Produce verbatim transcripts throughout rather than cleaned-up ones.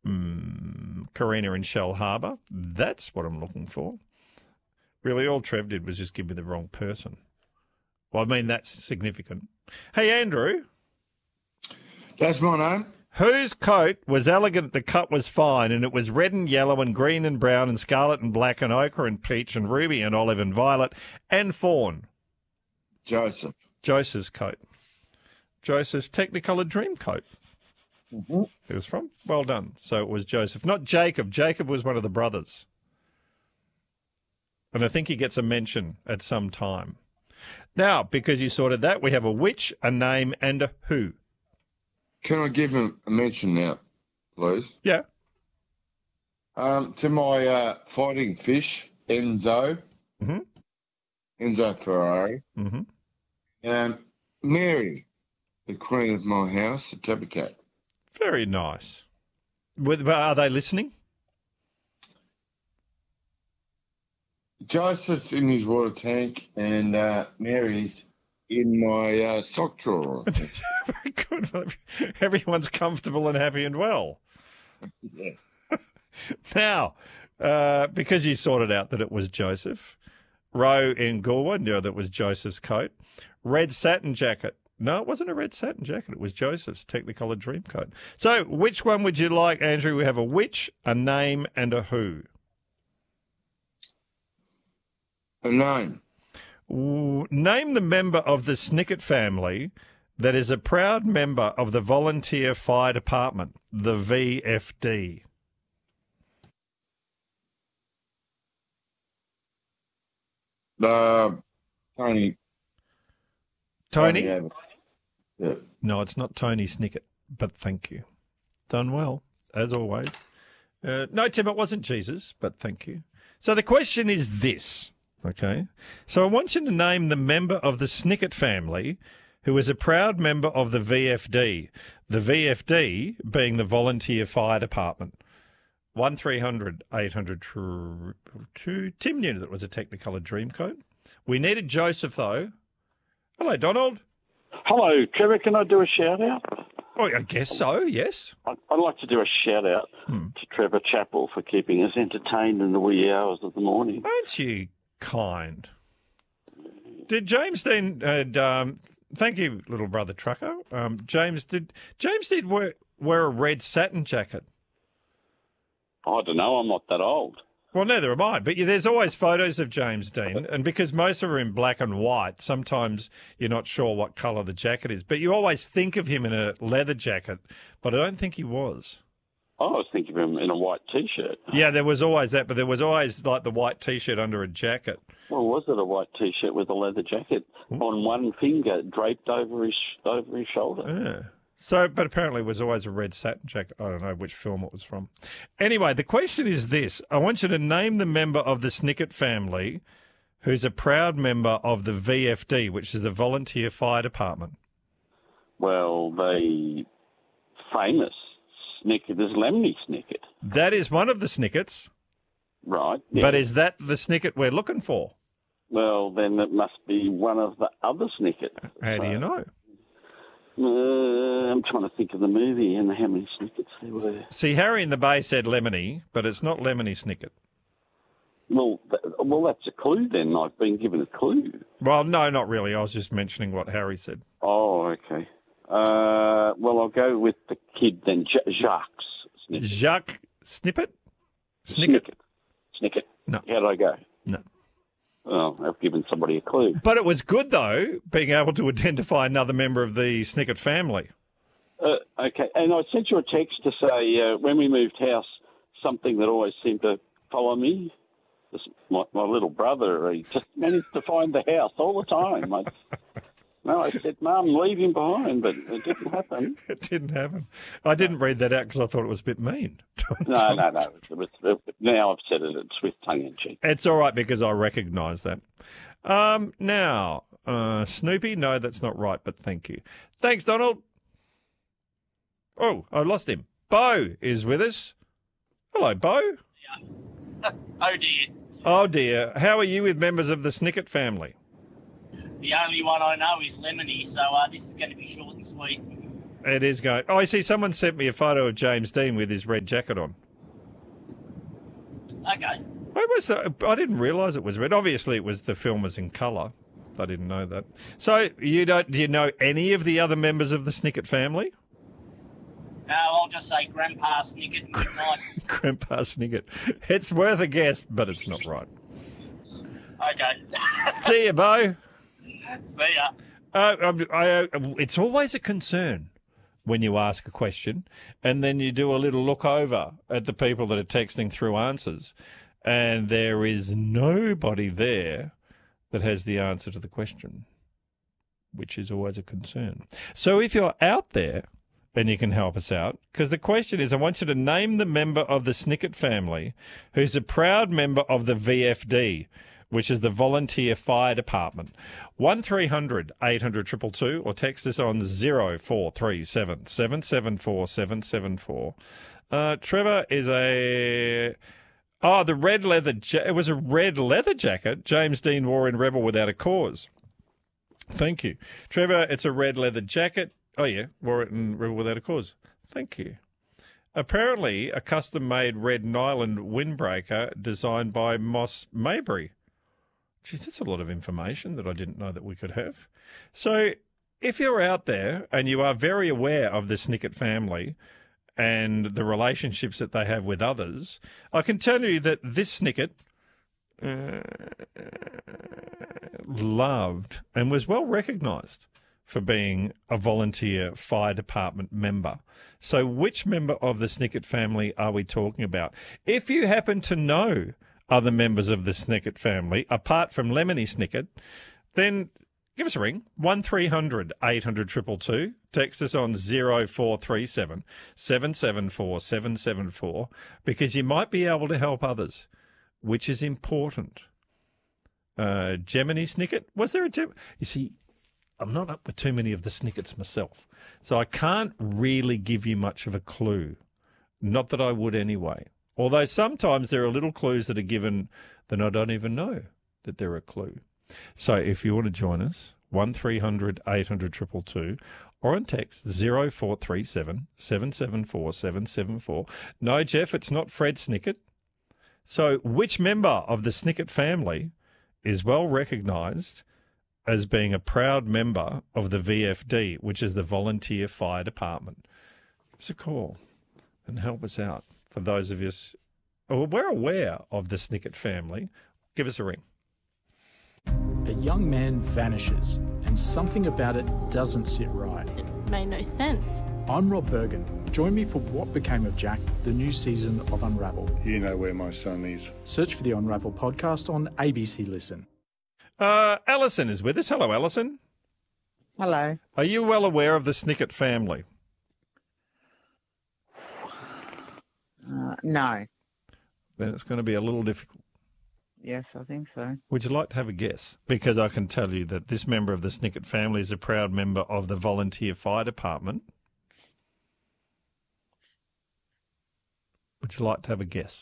Mm, Karina in Shell Harbour. That's what I'm looking for. Really, all Trev did was just give me the wrong person. Well, I mean, that's significant. Hey, Andrew. That's my name. Whose coat was elegant, the cut was fine, and it was red and yellow and green and brown and scarlet and black and ochre and peach and ruby and olive and violet and fawn? Joseph. Joseph's coat. Joseph's Technicolor dream coat. Mm-hmm. It was from? Well done. So it was Joseph. Not Jacob. Jacob was one of the brothers. And I think he gets a mention at some time. Now, because you sorted that, we have a which, a name, and a who. Can I give him a mention now, please? Yeah. Um, to my uh, fighting fish, Enzo. Mm-hmm. Enzo Ferrari. Mm-hmm. Um, Mary, the queen of my house, the Tabby Cat. Very nice. With, are they listening? Joseph's in his water tank, and uh, Mary's in my uh, sock drawer. Very good. Everyone's comfortable and happy and well. Yeah. Now, uh, because you sorted out that it was Joseph, Roe in Galway knew that it was Joseph's coat. Red satin jacket. No, it wasn't a red satin jacket. It was Joseph's Technicolor dream coat. So which one would you like, Andrew? We have a which, a name, and a who. A name. Ooh, name the member of the Snicket family that is a proud member of the Volunteer Fire Department, the V F D. Uh, Tony. Tony? Tony yeah. No, it's not Tony Snicket, but thank you. Done well, as always. Uh, no, Tim, it wasn't Jesus, but thank you. So the question is this, okay? So I want you to name the member of the Snicket family who is a proud member of the V F D, the V F D being the Volunteer Fire Department. one three hundred eight hundred two. Tim knew that it was a Technicolor dream coat. We needed Joseph, though. Hello, Donald. Hello, Trevor. Can I do a shout-out? Oh, I guess so, yes. I'd like to do a shout-out Hmm. to Trevor Chappell for keeping us entertained in the wee hours of the morning. Aren't you kind? Did James Dean... Uh, um, thank you, little brother trucker. Um, James did James did wear, wear a red satin jacket. I don't know. I'm not that old. Well, neither am I. But yeah, there's always photos of James Dean, and because most of them are in black and white, sometimes you're not sure what colour the jacket is. But you always think of him in a leather jacket, but I don't think he was. I was thinking of him in a white T-shirt. Yeah, there was always that, but there was always like the white T-shirt under a jacket. Well, was it a white T-shirt with a leather jacket Ooh. on one finger draped over his over his shoulder? Yeah. So, but apparently it was always a red satin jacket. I don't know which film it was from. Anyway, the question is this. I want you to name the member of the Snicket family who's a proud member of the V F D, which is the Volunteer Fire Department. Well, the famous Snicket is Lemony Snicket. That is one of the Snickets. Right. Yeah. But is that the Snicket we're looking for? Well, then it must be one of the other Snickets. How do you know? Uh, I'm trying to think of the movie and how many Snickets there were. See, Harry in the Bay said Lemony, but it's not Lemony Snicket. Well, th- well, that's a clue then. I've been given a clue. Well, no, not really. I was just mentioning what Harry said. Oh, okay. Uh, well, I'll go with the kid then, J- Jacques Snicket. Jacques Snippet? Snicket? Snicket. Snicket. No. How did I go? No. Oh, I've given somebody a clue. But it was good, though, being able to identify another member of the Snicket family. Uh, okay, and I sent you a text to say uh, when we moved house, something that always seemed to follow me. This, my, my little brother, he just managed to find the house all the time. I, no, I said, Mum, leave him behind, but it didn't happen. It didn't happen. I didn't read that out because I thought it was a bit mean. No, no, no. It was, it, now I've said it, it's with tongue in cheek. It's all right because I recognise that. Um, now, uh, Snoopy, no, that's not right, but thank you. Thanks, Donald. Oh, I lost him. Bo is with us. Hello, Bo. Yeah. Oh, dear. Oh, dear. How are you with members of the Snicket family? The only one I know is Lemony, so uh, this is going to be short and sweet. It is going. Oh, I see. Someone sent me a photo of James Dean with his red jacket on. Okay. I was. Uh, I didn't realise it was red. Obviously, it was the film was in colour. I didn't know that. So you don't? Do you know any of the other members of the Snicket family? Uh, I'll just say Grandpa Snicket and good night. Grandpa Snicket. It's worth a guess, but it's not right. Okay. See you, Bo. See ya. Uh, I, I, it's always a concern when you ask a question and then you do a little look over at the people that are texting through answers and there is nobody there that has the answer to the question, which is always a concern. So if you're out there and you can help us out, because the question is, I want you to name the member of the Snicket family who's a proud member of the V F D, which is the Volunteer Fire Department. one three hundred eight hundred two two two or text us on zero four three seven seven seven four seven seven four. Uh, Trevor is a... Oh, the red leather... Ja- it was a red leather jacket James Dean wore in Rebel Without a Cause. Thank you. Trevor, it's a red leather jacket. Oh, yeah, wore it in Rebel Without a Cause. Thank you. Apparently, a custom-made red nylon windbreaker designed by Moss Maybury. Geez, that's a lot of information that I didn't know that we could have. So if you're out there and you are very aware of the Snicket family and the relationships that they have with others, I can tell you that this Snicket uh, loved and was well recognised for being a volunteer fire department member. So which member of the Snicket family are we talking about? If you happen to know other members of the Snicket family, apart from Lemony Snicket, then give us a ring, one three hundred eight hundred two two two. Text us on zero four three seven seven seven four seven seven four because you might be able to help others, which is important. Uh, Gemini Snicket, was there a Gem? You see, I'm not up with too many of the Snickets myself, so I can't really give you much of a clue. Not that I would anyway. Although sometimes there are little clues that are given that I don't even know that they're a clue. So if you want to join us, one three hundred eight hundred two two two or on text zero four three seven seven seven four seven seven four. No, Jeff, it's not Fred Snicket. So which member of the Snicket family is well recognised as being a proud member of the V F D, which is the Volunteer Fire Department? Give us a call and help us out. For those of us who are aware of the Snicket family, give us a ring. A young man vanishes, and something about it doesn't sit right. It made no sense. I'm Rob Bergen. Join me for What Became of Jack, the new season of Unravel. You know where my son is. Search for the Unravel podcast on A B C Listen. Uh, Alison is with us. Hello, Alison. Hello. Are you well aware of the Snicket family? Uh, no. Then it's going to be a little difficult. Yes, I think so. Would you like to have a guess? Because I can tell you that this member of the Snicket family is a proud member of the Volunteer Fire Department. Would you like to have a guess?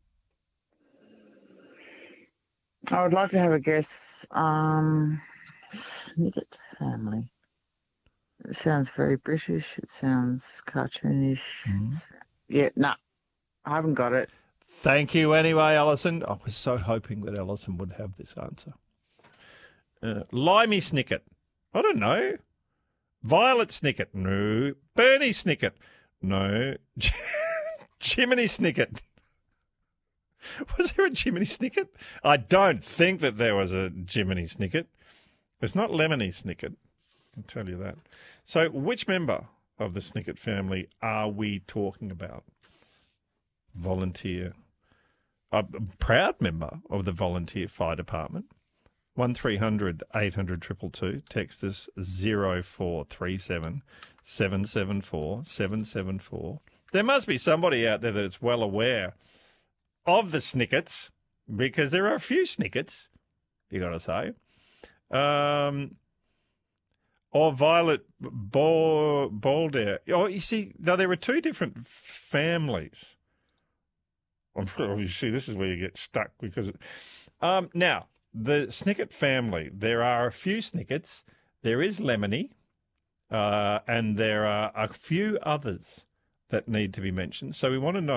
I would like to have a guess. Um, Snicket family. It sounds very British. It sounds cartoonish. Mm-hmm. It's- Yeah, no, I haven't got it. Thank you anyway, Alison. I was so hoping that Alison would have this answer. Uh, Limey Snicket. I don't know. Violet Snicket. No. Bernie Snicket. No. Jiminy Snicket. Was there a Jiminy Snicket? I don't think that there was a Jiminy Snicket. It's not Lemony Snicket. I can tell you that. So which member of the Snicket family are we talking about? Volunteer. A proud member of the Volunteer Fire Department. one three hundred eight hundred two two two. Text us zero four three seven seven seven four seven seven four. There must be somebody out there that is well aware of the Snickets, because there are a few Snickets, you got to say. Um, or Violet Ball, Balder. Oh, you see, no, there are two different families. You see, this is where you get stuck because. It, um, now, the Snicket family, there are a few Snickets. There is Lemony, Uh, and there are a few others that need to be mentioned. So we want to know